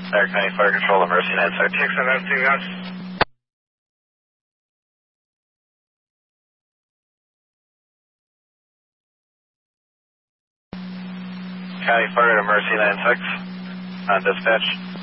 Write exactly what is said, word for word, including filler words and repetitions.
Dyer County Fire Control, Emergency nine six. six and everything else. County Fire, Emergency nine six. On dispatch.